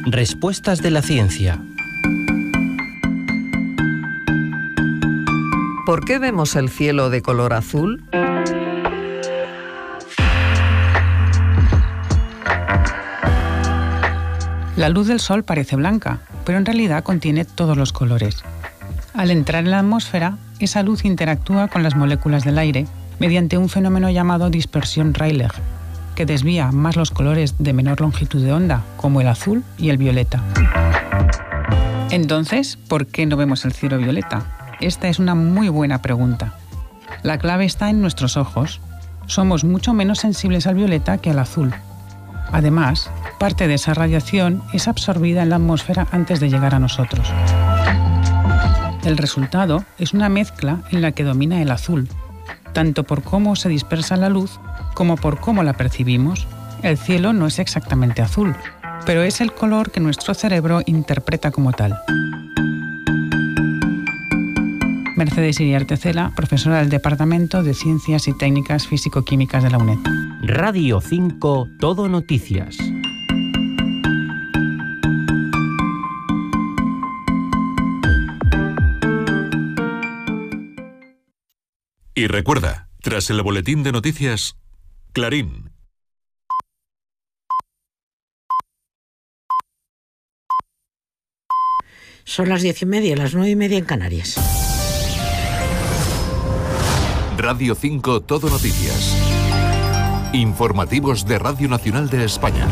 Respuestas de la ciencia. ¿Por qué vemos el cielo de color azul? La luz del sol parece blanca, pero en realidad contiene todos los colores. Al entrar en la atmósfera, esa luz interactúa con las moléculas del aire mediante un fenómeno llamado dispersión Rayleigh, que desvía más los colores de menor longitud de onda, como el azul y el violeta. Entonces, ¿por qué no vemos el cielo violeta? Esta es una muy buena pregunta. La clave está en nuestros ojos. Somos mucho menos sensibles al violeta que al azul. Además, parte de esa radiación es absorbida en la atmósfera antes de llegar a nosotros. El resultado es una mezcla en la que domina el azul, tanto por cómo se dispersa la luz como por cómo la percibimos. El cielo no es exactamente azul, pero es el color que nuestro cerebro interpreta como tal. Mercedes Iriarte Cela, profesora del Departamento de Ciencias y Técnicas Físico-Químicas de la UNED. Radio 5 Todo Noticias. Y recuerda, tras el boletín de noticias, Clarín. Son las 10:30, las 9:30 en Canarias. Radio 5 Todo Noticias. Informativos de Radio Nacional de España.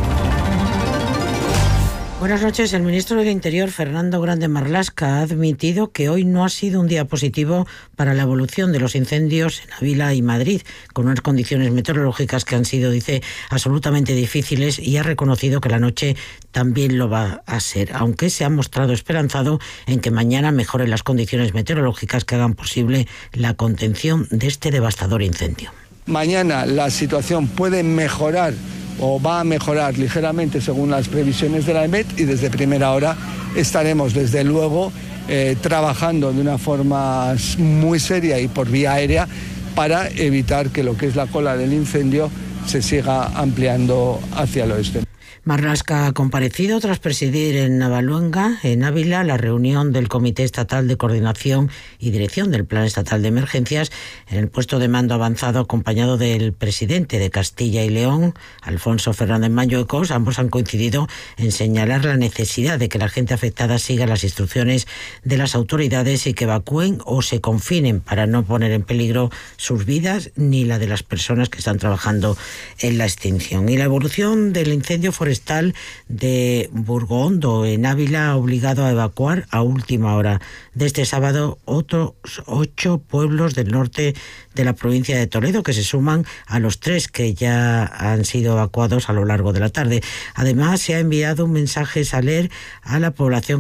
Buenas noches. El ministro del Interior, Fernando Grande Marlaska, ha admitido que hoy no ha sido un día positivo para la evolución de los incendios en Ávila y Madrid, con unas condiciones meteorológicas que han sido, dice, absolutamente difíciles, y ha reconocido que la noche también lo va a ser, aunque se ha mostrado esperanzado en que mañana mejoren las condiciones meteorológicas que hagan posible la contención de este devastador incendio. Mañana la situación puede mejorar o va a mejorar ligeramente según las previsiones de la EMET, y desde primera hora estaremos desde luego trabajando de una forma muy seria y por vía aérea para evitar que lo que es la cola del incendio se siga ampliando hacia el oeste. Marlaska ha comparecido tras presidir en Navaluenga, en Ávila, la reunión del Comité Estatal de Coordinación y Dirección del Plan Estatal de Emergencias, en el puesto de mando avanzado, acompañado del presidente de Castilla y León, Alfonso Fernández Mañuecos. Ambos han coincidido en señalar la necesidad de que la gente afectada siga las instrucciones de las autoridades y que evacúen o se confinen para no poner en peligro sus vidas ni la de las personas que están trabajando en la extinción. Y la evolución del incendio forestal de Burgohondo, en Ávila, ha obligado a evacuar a última hora de este sábado otros 8 pueblos del norte de la provincia de Toledo, que se suman a los 3 que ya han sido evacuados a lo largo de la tarde. Además, se ha enviado un mensaje Saler a la población